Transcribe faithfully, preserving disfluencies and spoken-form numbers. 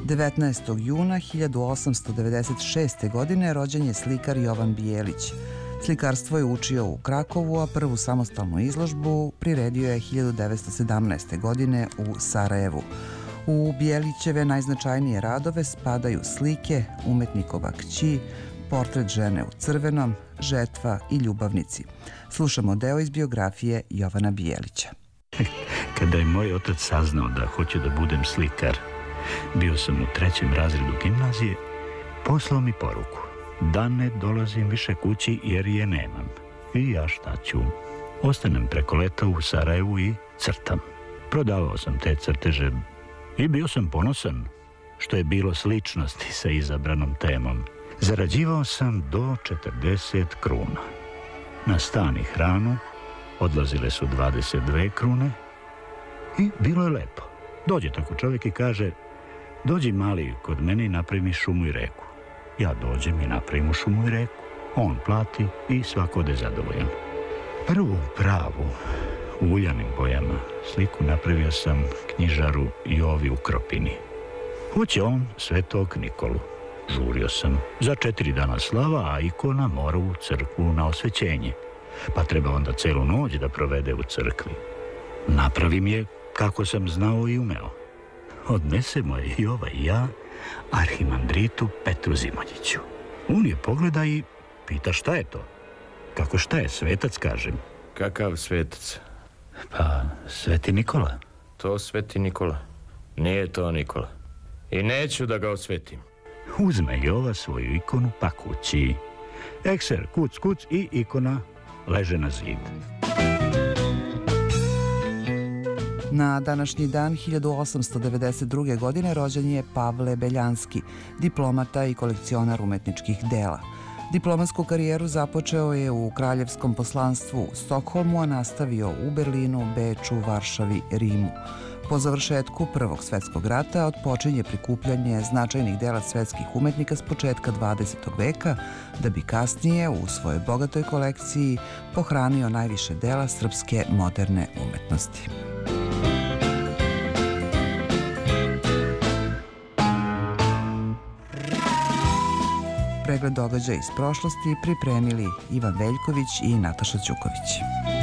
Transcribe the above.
devetnaestog juna hiljadu osamsto devedeset šeste. godine rođen je slikar Jovan Bijelić. Slikarstvo je učio u Krakovu, a prvu samostalnu izložbu priredio je hiljadu devetsto sedamnaeste. godine u Sarajevu. U Bijelićeve najznačajnije radove spadaju slike Umetnikova kći, Portret žene u crvenom, Žetva i Ljubavnici. Slušamo deo iz biografije Jovana Bijelića. Kada je moj otac saznao da hoću da budem slikar, bio sam u trećem razredu gimnazije, poslao mi poruku da ne dolazim više kući jer je nemam. I ja šta ću? Ostanem preko leta u Sarajevu i crtam. Prodavao sam te crteže i bio sam ponosan što je bilo sličnosti sa izabranom temom. Zarađivao sam do četrdeset kruna. Na stan i hranu odlazile su dvadeset dve krune i bilo je lepo. Dođe tako čovjek i kaže: dođi mali kod mene i napravi mi šumu i reku. Ja dođem i napravim mu šumu i reku. On plati i svako ode zadovoljan. Prvu pravu u uljanim bojama sliku napravio sam knjižaru Jovi u Kropini. Hoće on Svetog Nikolu. Žurio sam. Za četiri dana slava, a ikona mora u crkvu na osvećenje. Pa treba onda celu noć da provede u crkvi. Napravim je kako sam znao i umeo. Odnesemo je Jova i ja arhimandritu Petru Zimonjiću. On je pogleda i pita šta je to. Kako šta je, svetac kažem. Kakav svetac? Pa, Sveti Nikola. To Sveti Nikola. Nije to Nikola. I neću da ga osvetim. Uzme Jova svoju ikonu pa kući. Ekser, kuc, kuc i ikona leže na zid. Na današnji dan hiljadu osamsto devedeset druge. godine rođen je Pavle Beljanski, diplomata i kolekcionar umetničkih dela. Diplomatsku karijeru započeo je u kraljevskom poslanstvu u Stokholmu, a nastavio u Berlinu, Beču, Varšavi, Rimu. Po završetku Prvog svetskog rata otpočinje prikupljanje značajnih dela svetskih umetnika s početka dvadesetog veka, da bi kasnije u svojoj bogatoj kolekciji pohranio najviše dela srpske moderne umetnosti. Pregled događaja iz prošlosti pripremili Ivan Veljković i Nataša Ćuković.